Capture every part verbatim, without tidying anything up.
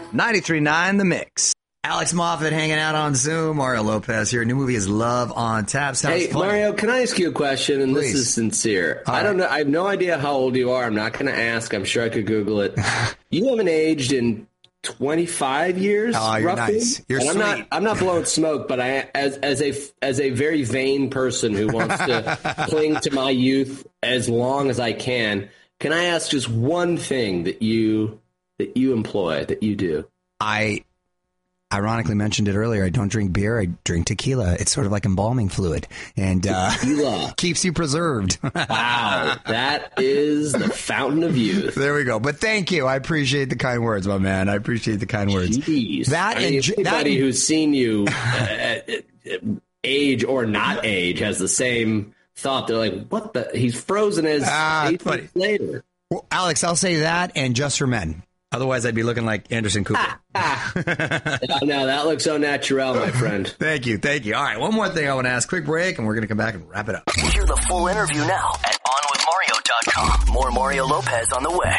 ninety-three point nine The Mix. Alex Moffat hanging out on Zoom. Mario Lopez here. New movie is Love on Tap. Sounds hey, fun. Mario, can I ask you a question? And Please. This is sincere. All I don't right. know. I have no idea how old you are. I'm not going to ask. I'm sure I could Google it. You haven't aged in twenty-five years. Oh, you're roughly. nice. You're and I'm sweet. not. I'm not blowing smoke, but I, as as a as a very vain person who wants to cling to my youth as long as I can, can I ask just one thing that you that you employ that you do? I ironically mentioned it earlier. I don't drink beer. I drink tequila. It's sort of like embalming fluid and uh, Tequila. keeps you preserved. Wow, that is the fountain of youth. There we go. But thank you. I appreciate the kind words, my man. I appreciate the kind words. Jeez. That I mean, and anybody that, who's seen you uh, age or not age has the same thought. They're like, "What the? He's frozen as Ah, eight funny. months later." Well, Alex, I'll say that and Just for Men. Otherwise, I'd be looking like Anderson Cooper. Ah, ah. No, that looks so natural, my friend. Thank you. Thank you. All right. One more thing I want to ask. Quick break, and we're going to come back and wrap it up. Hear the full interview now at on with mario dot com. More Mario Lopez on the way.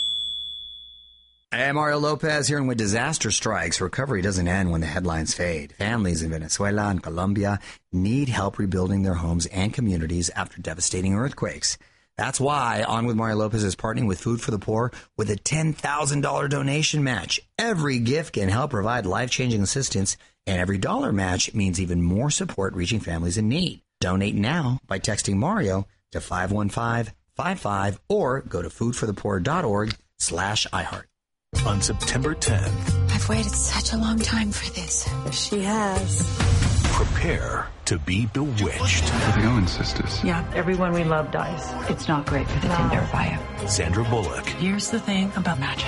Hey, Mario Lopez here, and with disaster strikes, recovery doesn't end when the headlines fade. Families in Venezuela and Colombia need help rebuilding their homes and communities after devastating earthquakes. That's why On With Mario Lopez is partnering with Food for the Poor with a ten thousand dollars donation match. Every gift can help provide life-changing assistance, and every dollar match means even more support reaching families in need. Donate now by texting Mario to five one five five five or go to foodforthepoor.org slash iHeart. On September tenth, I've waited such a long time for this. She has. prepare to be bewitched. How's it going, sisters? Yeah, everyone we love dies. It's not great for the Tinder bio. Sandra Bullock Here's the thing about magic.